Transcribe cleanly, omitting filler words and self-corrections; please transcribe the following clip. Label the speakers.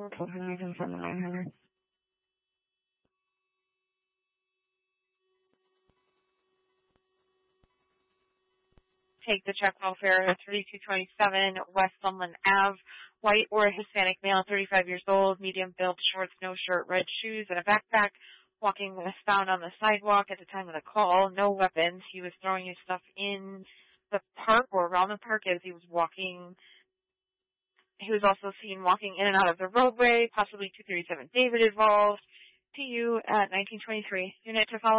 Speaker 1: Take the check welfare 3227 West Sunland Ave. White or Hispanic male, 35 years old, medium build, shorts, no shirt, red shoes, and a backpack. Walking was found on the sidewalk at the time of the call. No weapons. He was throwing his stuff in the park or around the park as he was walking. He was also seen walking in and out of the roadway, possibly 237 David involved. To you at 1923. Unit to follow.